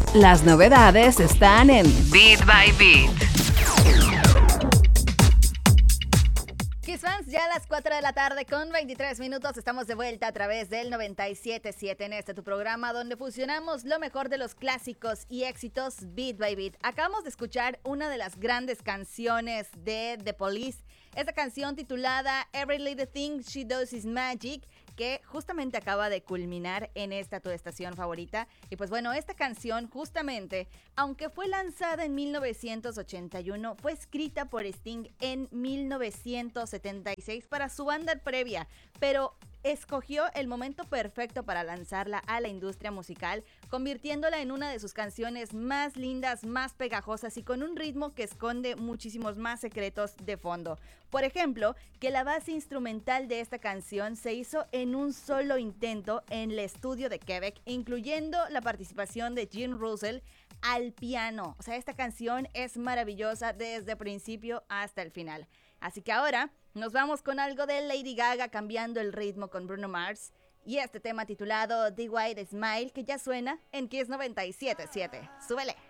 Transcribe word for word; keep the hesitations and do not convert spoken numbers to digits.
Las novedades están en Beat by Beat. Kiss Fans, ya a las cuatro de la tarde con veintitrés minutos estamos de vuelta a través del noventa y siete punto siete en este tu programa donde fusionamos lo mejor de los clásicos y éxitos Beat by Beat. Acabamos de escuchar una de las grandes canciones de The Police, esta canción titulada Every Little Thing She Does Is Magic, que justamente acaba de culminar en esta tu estación favorita. Y pues bueno, esta canción justamente, aunque fue lanzada en mil novecientos ochenta y uno, fue escrita por Sting en mil novecientos setenta y seis para su banda previa, pero escogió el momento perfecto para lanzarla a la industria musical, convirtiéndola en una de sus canciones más lindas, más pegajosas y con un ritmo que esconde muchísimos más secretos de fondo. Por ejemplo, que la base instrumental de esta canción se hizo en un solo intento en el estudio de Quebec, incluyendo la participación de Jim Russell al piano. O sea, esta canción es maravillosa desde el principio hasta el final. Así que ahora nos vamos con algo de Lady Gaga cambiando el ritmo con Bruno Mars y este tema titulado The White Smile que ya suena en Kiss noventa y siete punto siete. ¡Súbele!